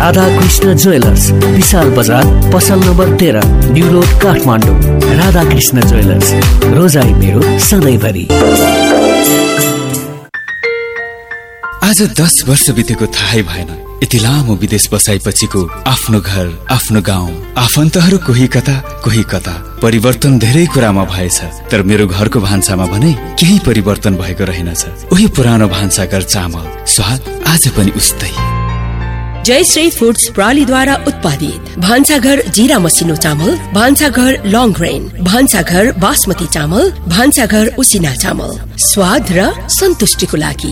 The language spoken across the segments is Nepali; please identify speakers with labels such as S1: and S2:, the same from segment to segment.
S1: राधाकृष्ण ज्वेलर्स, विशाल बजार, पसल number 13, new road, Kathmandu. Radhakrishna jewellers, रोजाइ मेरो सधैँभरि।
S2: आज 10 वर्ष बितेको थाहै भएन। यति लामो विदेश बसाइपछिको आफ्नो घर, आफ्नो गाउँ, आफन्तहरू कोही कता। परिवर्तन धेरै कुरामा भएछ, तर मेरो घरको भान्सामा भने केही परिवर्तन भएको रहेनछ। उही पुरानो भान्साघर चामल, स्वाद आज पनि उस्तै।
S3: जयश्री फूड्स प्रणालीद्वारा उत्पादित भान्साघर जीरा मसिनो चामल, भान्साघर लङ ग्रेन, भान्साघर बासमती चामल, भान्साघर उसिना चामल, स्वाद र सन्तुष्टिको लागि।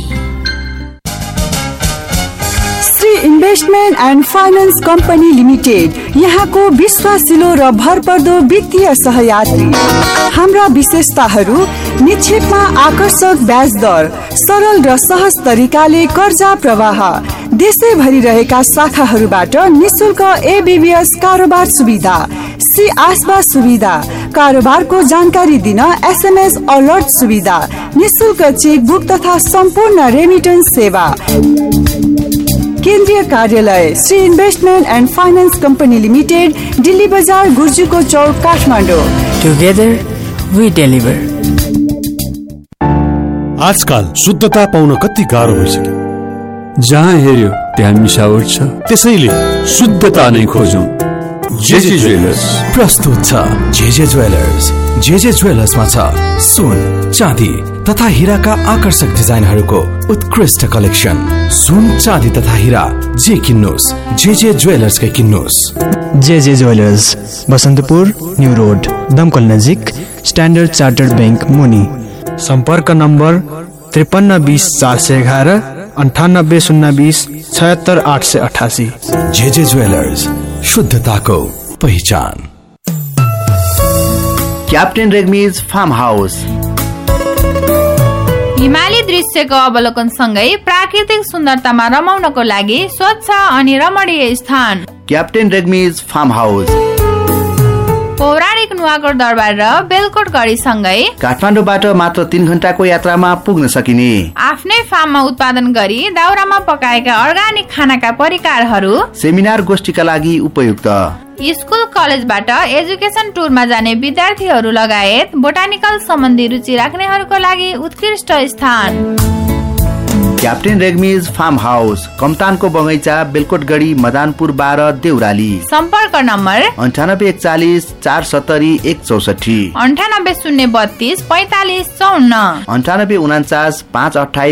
S4: Investment and finance company limited यहाँको विश्वासिलो र भरपर्दो वित्तीय सहयात्री। हाम्रा विशेषताहरू निक्षेपमा आकर्षक ब्याज दर, सरल र सहज तरिकाले कर्जा प्रवाह, देशैभरि रहेका शाखाहरूबाट निशुल्क एबीबीएस कारोबार सुविधा, सी आसबा सुविधा, कारोबारको जानकारी दिन एसएमएस अलर्ट सुविधा, निशुल्क चेकबुक तथा सम्पूर्ण रेमिटेन्स सेवा। केन्द्रीय कार्यालय Shri investment and finance company limited, Delhi बजार, गुर्जुको चौक, काठमाडौँ।
S5: Together we deliver.
S6: आजकल शुद्धता पाउन कति गाह्रो भइसक्यो।
S7: जहाँ हेर्यो त्यहाँ मिसावट छ,
S6: त्यसैले
S7: शुद्धता नै खोजौं। जेजे ज्वेलर्स
S8: प्रस्तुत छ। JJ jewellers. जेजे ज्वेलर्समा छ सुन, चाँदी तथा हीराका आकर्षक डिजाइनहरूको उत्कृष्ट कलेक्सन। सुन, चाँदी तथा हीरा जे किन्नुस्, JJ ज्वेलर्सकै किन्नुस्।
S5: JJ jewellers, Basantapur, new road, दमकल नजिक, स्ट्यान्डर्ड चार्टर्ड बैंक मुनि। सम्पर्क नम्बर 5320 411, 98 020 76 888।
S8: जेजे ज्वेलर्स, शुद्धताको पहिचान।
S9: क्याप्टेन रेग्मीज फार्म हाउस
S10: हिमाली दृश्यको अवलोकन सँगै प्राकृतिक सुन्दरतामा रमाउनको लागि स्वच्छ अनि रमणीय स्थान।
S9: क्याप्टेन रेग्मीज फार्म हाउस
S10: पौराणिक नुवाकोट दरबार र बेलकोट गढी सँगै
S9: काठमाडौँबाट मात्र 3 घण्टाको यात्रामा पुग्न सकिने।
S10: आफ्नै फार्ममा उत्पादन गरी दाउरामा पकाएका अर्गानिक खानाका परिकारहरू
S9: सेमिनार गोष्ठीका लागि उपयुक्त।
S10: स्कुल कलेजबाट एजुकेसन टुरमा जाने विद्यार्थीहरू लगायत बोटानिकल सम्बन्धी रुचि राख्नेहरूको लागि उत्कृष्ट स्थान।
S9: क्याप्टेन रेग्मीज फार्म हाउस, कमतानको बगैँचा, बेलकोटगढी, मदानपुर 12, देउराली।
S10: सम्पर्क नम्बर
S9: 9841 470 164,
S10: 98 032 45 54,
S9: 98 49 528